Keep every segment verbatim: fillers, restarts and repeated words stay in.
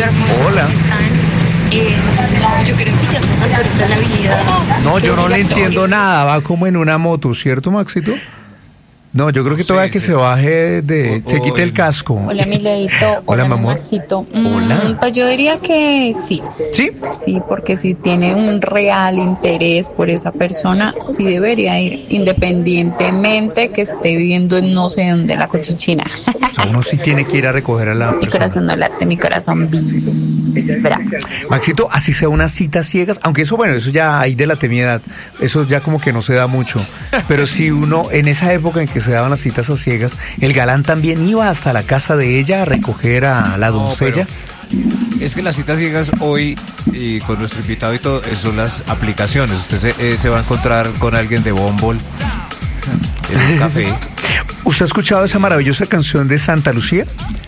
Alfonso. Hola. ¿Cómo están? Eh, no, yo creo que ya estás altas de la vida. No, yo no le entiendo nada, va como en una moto, ¿cierto, Maxito? No, yo creo que No sé, todavía que se- se baje de... O- se o quite el el- casco. Hola, mi Leito. Hola, Hola, mi mi amor. Maxito. Hola. Mm, pues yo diría que sí. ¿Sí? Sí, porque si tiene un real interés por esa persona, sí debería ir, independientemente que esté viviendo en no sé dónde, la Cochichina. O sea, uno sí tiene que ir a recoger a la Mi persona. corazón no late, mi corazón vibra. Maxito, así sea unas citas ciegas, aunque eso, bueno, eso ya hay de la temiedad, eso ya como que no se da mucho, pero si uno, en esa época en que se daban las citas a ciegas, el galán también iba hasta la casa de ella a recoger a la No, doncella. pero es que las citas ciegas hoy, y con nuestro invitado y todo, eh, son las aplicaciones. Usted se, eh, se va a encontrar con alguien de Bumble en un café. ¿Usted ha escuchado esa maravillosa canción de Santa Lucía?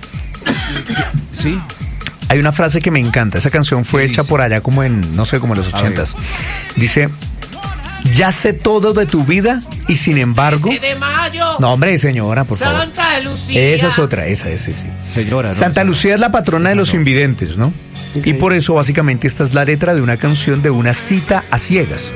Sí. Hay una frase que me encanta, esa canción fue ¿Qué hecha dice? por allá como en, no sé, como en los A ochentas. Dice, ya sé todo de tu vida y sin embargo... de mayo, No, hombre, señora, por favor. Santa Lucía. Esa es otra, esa, esa, sí. Señora, ¿no? Santa Lucía es la patrona de Esa los no. invidentes, ¿no? Y por eso, básicamente, esta es la letra de una canción de una cita a ciegas.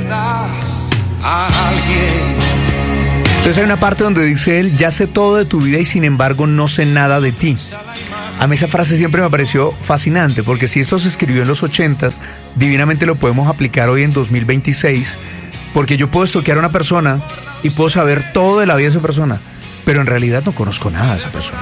Entonces hay una parte donde dice él, ya sé todo de tu vida y sin embargo no sé nada de ti. A mí esa frase siempre me pareció fascinante, porque si esto se escribió en los ochentas, divinamente lo podemos aplicar hoy en dos mil veintiséis, porque yo puedo estoquear a una persona y puedo saber todo de la vida de esa persona, pero en realidad no conozco nada de esa persona.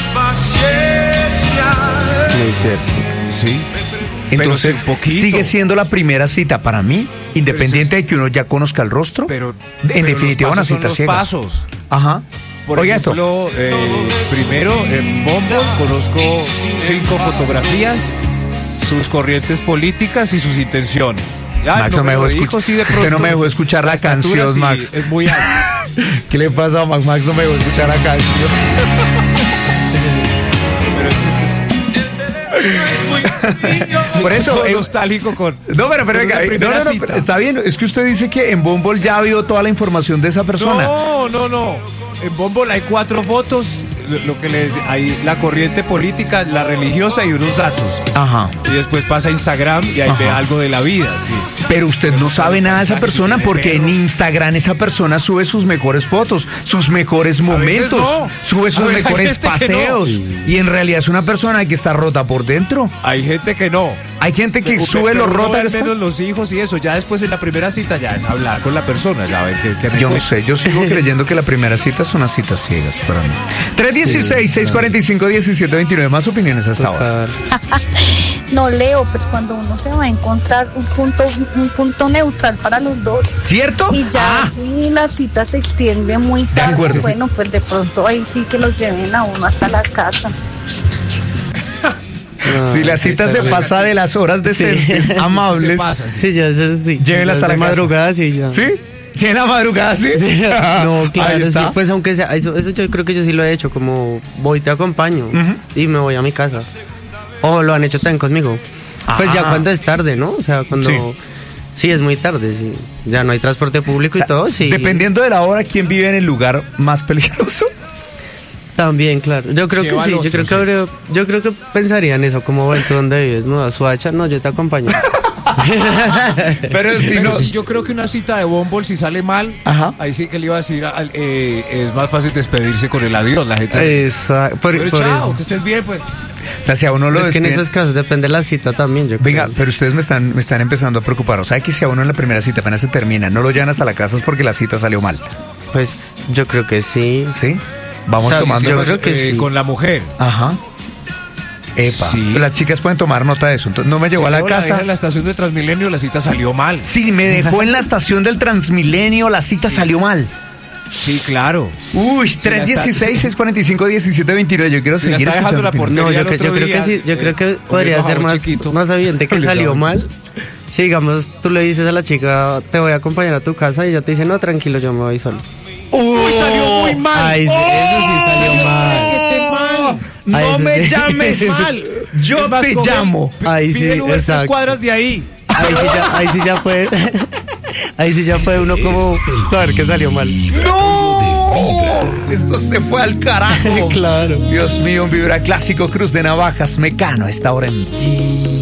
Muy cierto. Sí. Entonces, sí, un poquito. sigue siendo la primera cita para mí, independiente de que uno ya conozca el rostro. Pero, en pero definitiva, los una pasos son cita los ciega. pasos. Ajá. Por Oiga esto. ejemplo, eh, primero en Bumble conozco cinco fotografías, sus corrientes políticas y sus intenciones. Ay, Max, no me lo dejó dijo, escuchar. sí, de Usted pronto. no me dejó escuchar la estatura, canción, sí, Max. Es muy alto. ¿Qué le pasa a Max? Max no me dejó escuchar la canción. Pero es Por eso, todo eh, nostálgico con. No, pero, pero con venga, una no, primera no, no, cita. pero está bien. Es que usted dice que en Bumble ya vio toda la información de esa persona. No, no, no. En Bumble hay cuatro fotos, lo lo que les hay la corriente política, la religiosa y unos datos. Ajá. Y después pasa a Instagram y ahí Ajá. ve algo de la vida, sí. Pero usted no sabe nada de esa mensajes, persona tiene porque en perros. Instagram esa persona sube sus mejores fotos, sus mejores momentos, no. sube A sus veces hay mejores gente que no. paseos. Y en realidad es una persona que está rota por dentro. Hay gente que no. Hay gente que Pero- sube pero lo uno rota ve que al está. menos los hijos y eso. Ya después en la primera cita ya es hablar con la persona. Ya ven que, que Yo no sé, yo sigo creyendo que la primera cita son unas citas ciegas para mí. tres dieciséis, seiscientos cuarenta y cinco, diecisiete veintinueve, más opiniones hasta ahora. Total. No, Leo, pues cuando uno se va a encontrar un punto, un punto neutral para los dos. ¿Cierto? Y ya Ah, si la cita se extiende muy tarde, acuerdo. bueno, pues de pronto ahí sí que los lleven a uno hasta la casa. No, si la cita está se bien. pasa de las horas decentes, se amables. pasa, sí. Sí, ya eso sí. Llévela hasta Ya la de casa. madrugada, sí, ya. ¿Sí? ¿Sí en la madrugada, sí? Sí. No, Ahí claro, sí. está. Pues aunque sea, eso, eso yo creo que yo sí lo he hecho, como voy, te acompaño Ujú. y me voy a mi casa. O lo han hecho también conmigo. Pues ya Ah. cuando es tarde, ¿no? O sea, cuando... Sí. Sí, es muy tarde, sí. Ya no hay transporte público O sea, y todo, sí. Dependiendo de la hora, ¿quién vive en el lugar más peligroso? También, claro. Yo creo Lleva que sí, al yo otro, creo que sí. habría- yo creo que pensaría en eso, como, bueno, ¿tú dónde vives? No, a Suacha, no, yo te acompaño. Pero si Pero no... sí, yo creo que una cita de Bumble, si sale mal, Ajá. ahí sí que le iba a decir, al- eh, es más fácil despedirse con el adiós. La gente. Esa, por, Pero por chao, eso. que estés bien, pues. O sea, si a uno lo Es que en despiden- esos casos depende de la cita también, yo Venga, creo. pero ustedes me están, me están empezando a preocupar. O sea, que si a uno en la primera cita apenas se termina, no lo llevan hasta la casa es porque la cita salió mal. Pues yo creo que sí. ¿Sí? Vamos O sea, tomando... yo Pues, creo que eh, sí. con la mujer. Ajá. Epa. Sí. Las chicas pueden tomar nota de eso. Entonces, no me llevó Si a la luego la deja casa. en la estación de Transmilenio, la cita salió mal. Sí, me dejó en la estación del Transmilenio, la cita salió mal. Sí, claro. Uy, Si la tres dieciséis, está- seiscientos cuarenta y cinco, diecisiete veintinueve. Yo quiero Si la seguir está dejando escuchando. la opiniones. No, portería yo, el que- yo otro creo que día, sí, yo eh, creo que oliendo podría ser jabón más, chiquito. más evidente que Oliendo salió jabón mal. Si digamos, tú le dices a la chica, te voy a acompañar a tu casa y ella te dice, no, tranquilo, yo me voy solo. Uy, salió muy mal. Ay, sí, eso sí salió mal. No Ay, me sí. llames mal. Yo Es más, te coge- llamo. Ahí sí, Pide el Uber tres exacto. cuadras de ahí. Ahí sí ya, ahí sí ya puede, ahí sí ya puede uno como saber que salió mal. ¡No! Oh, esto se fue al carajo. Claro. Dios mío, un Vibra clásico, Cruz de Navajas, Mecano, a esta hora en